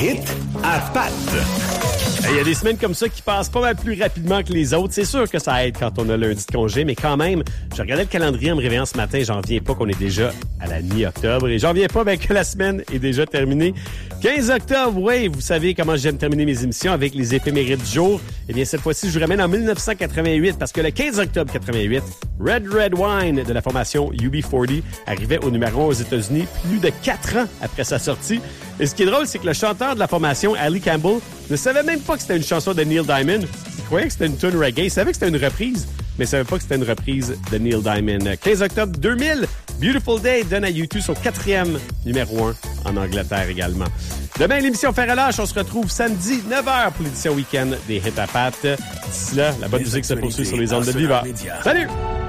hits à pattes. Il y a des semaines comme ça qui passent pas mal plus rapidement que les autres. C'est sûr que ça aide quand on a lundi de congé, mais quand même, je regardais le calendrier en me réveillant ce matin, j'en viens pas qu'on est déjà à la mi-octobre et j'en viens pas que la semaine est déjà terminée. 15 octobre, oui, vous savez comment j'aime terminer mes émissions avec les éphémérides du jour. Eh bien, cette fois-ci, je vous ramène en 1988 parce que le 15 octobre 88, Red Wine de la formation UB40 arrivait au numéro 1 aux États-Unis plus de 4 ans après sa sortie. Et ce qui est drôle, c'est que le chanteur de la formation, Ali Campbell, ne savait même pas que c'était une chanson de Neil Diamond. Il croyait que c'était une tune reggae. Il savait que c'était une reprise, mais il savait pas que c'était une reprise de Neil Diamond. 15 octobre 2000, Beautiful Day donne à U2 son 4e numéro 1 en Angleterre également. Demain, l'émission Faire relâche, on se retrouve samedi 9h pour l'édition week-end des Hits à pattes. D'ici là, la bonne musique se poursuit sur les ondes de Viva. Salut!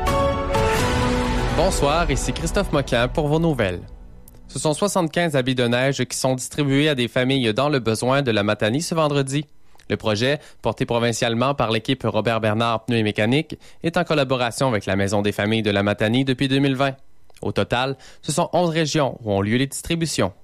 Bonsoir, ici Christophe Moquin pour vos nouvelles. Ce sont 75 habits de neige qui sont distribués à des familles dans le besoin de la Matanie ce vendredi. Le projet, porté provincialement par l'équipe Robert Bernard Pneus et Mécanique, est en collaboration avec la Maison des familles de la Matanie depuis 2020. Au total, ce sont 11 régions où ont lieu les distributions.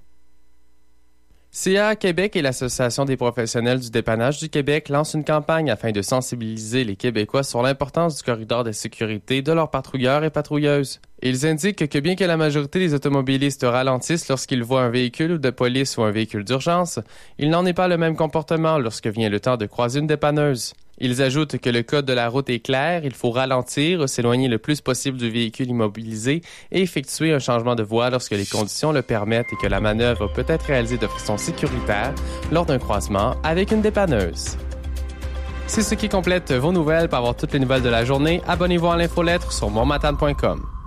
CA Québec et l'Association des professionnels du dépannage du Québec lancent une campagne afin de sensibiliser les Québécois sur l'importance du corridor de sécurité de leurs patrouilleurs et patrouilleuses. Ils indiquent que bien que la majorité des automobilistes ralentissent lorsqu'ils voient un véhicule de police ou un véhicule d'urgence, il n'en est pas le même comportement lorsque vient le temps de croiser une dépanneuse. Ils ajoutent que le code de la route est clair, il faut ralentir, s'éloigner le plus possible du véhicule immobilisé et effectuer un changement de voie lorsque les conditions le permettent et que la manœuvre peut être réalisée de façon sécuritaire lors d'un croisement avec une dépanneuse. C'est ce qui complète vos nouvelles. Pour avoir toutes les nouvelles de la journée, abonnez-vous à l'infolettre sur monmatane.com.